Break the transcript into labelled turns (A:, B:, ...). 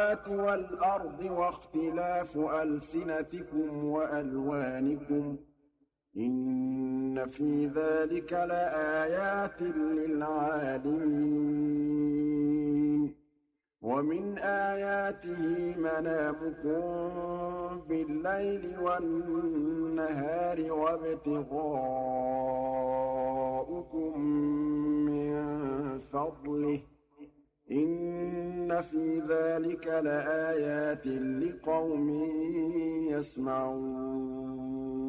A: السَّمَاوَاتِ وَالْأَرْضِ وَاخْتِلَافُ أَلْسِنَتِكُمْ وَأَلْوَانِكُمْ ۚ إِنَّ فِي ذَٰلِكَ لَآيَاتٍ لِّلْعَالِمِينَ وَمِنْ آيَاتِهِ مَنَامُكُم بِاللَّيْلِ وَالنَّهَارِ وَابْتِغَاؤُكُم مِّن فَضْلِهِ ۚ إِنَّ فِي ذَٰلِكَ لَآيَاتٍ لِّقَوْمٍ يَسْمَعُونَ. وَمِنْ آيَاتِهِ مَنَامُكُم بِاللَّيْلِ وَالنَّهَارِ وَابْتِغَاؤُكُم مِّن فَضْلِهِ ۚ إِنَّ فِي ذَٰلِكَ لَآيَاتٍ لِّقَوْمٍ يَسْمَعُونَ.